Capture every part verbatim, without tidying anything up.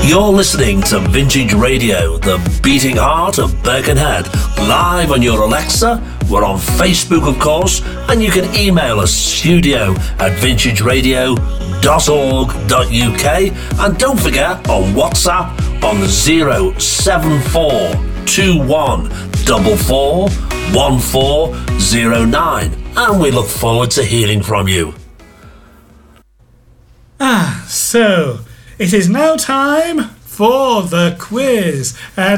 You're listening to Vintage Radio, the beating heart of Birkenhead, live on your Alexa. We're on Facebook, of course, and you can email us studio at vintage radio dot org dot U K. And don't forget, on WhatsApp on zero seven four two one four four one four zero nine. And we look forward to hearing from you. Ah, so it is now time for the quiz.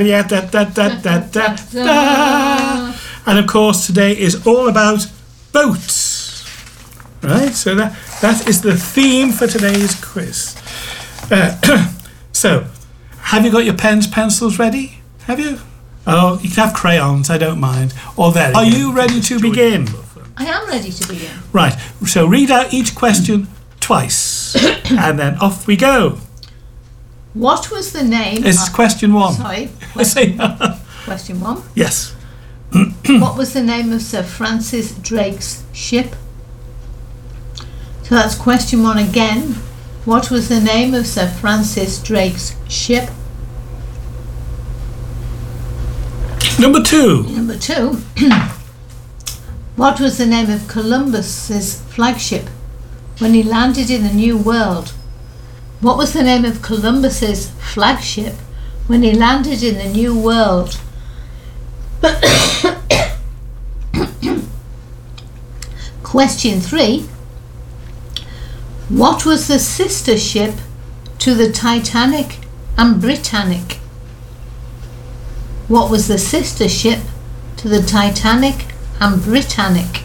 Da-da-da-da-da-da. And of course, today is all about boats. Right? So that, that is the theme for today's quiz. Uh, so, have you got your pens, pencils ready? Have you? Oh, you can have crayons, I don't mind. Or there. Are you ready to begin? I am ready to begin. Right. So read out each question twice. And then off we go. What was the name? This is question one. Sorry. Question, question one. Yes. What was the name of Sir Francis Drake's ship? So that's question one again. What was the name of Sir Francis Drake's ship? Number two. Number two. What was the name of Columbus's flagship when he landed in the New World? What was the name of Columbus's flagship when he landed in the New World? Question three. What was the sister ship to the Titanic and Britannic? What was the sister ship to the Titanic and Britannic?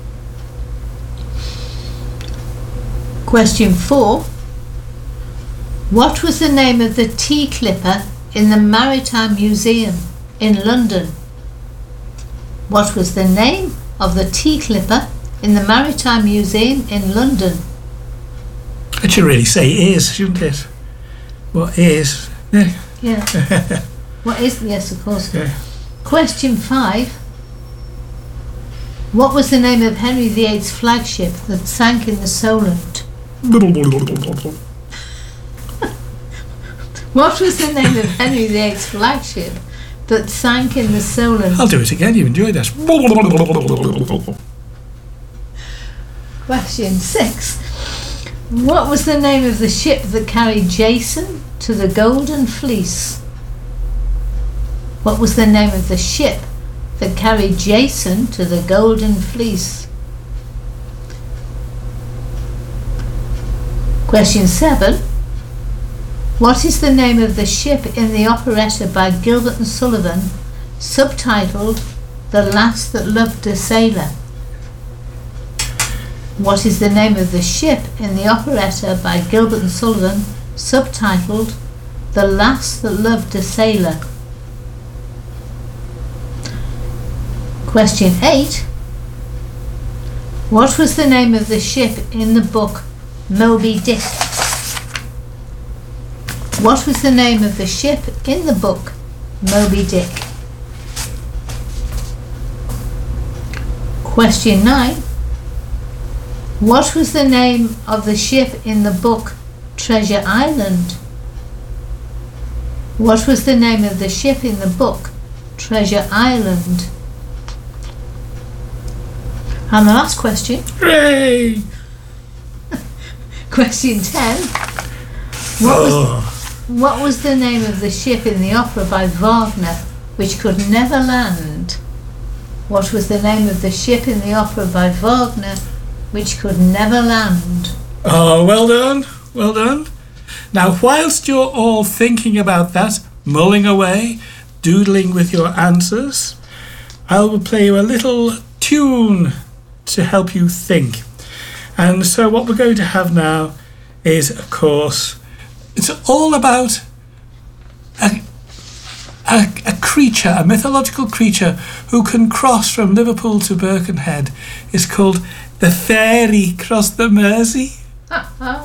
Question four. What was the name of the tea clipper in the Maritime Museum in London? What was the name of the tea clipper in the Maritime Museum in London? It should really say is, shouldn't it? What is? Yeah. Yeah. What is? Yes, of course. Yeah. Question five. What was the name of Henry the Eighth's flagship that sank in the Solent? What was the name of Henry the Eighth's flagship that sank in the Solent? I'll do it again, you enjoyed that. Question six. What was the name of the ship that carried Jason to the Golden Fleece? What was the name of the ship that carried Jason to the Golden Fleece? Question seven. What is the name of the ship in the operetta by Gilbert and Sullivan, subtitled The Lass That Loved a Sailor? What is the name of the ship in the operetta by Gilbert and Sullivan, subtitled The Lass That Loved a Sailor? Question eight. What was the name of the ship in the book Moby Dick? What was the name of the ship in the book Moby Dick? Question nine. What was the name of the ship in the book Treasure Island? What was the name of the ship in the book Treasure Island? And the last question. Hooray! Question ten. What was, what was the name of the ship in the opera by Wagner which could never land? What was the name of the ship in the opera by Wagner which could never land? Oh, well done, well done. Now, whilst you're all thinking about that, mulling away, doodling with your answers, I will play you a little tune to help you think. And so what we're going to have now is, of course, it's all about a, a, a creature, a mythological creature who can cross from Liverpool to Birkenhead. It's called the Fairy Cross the Mersey.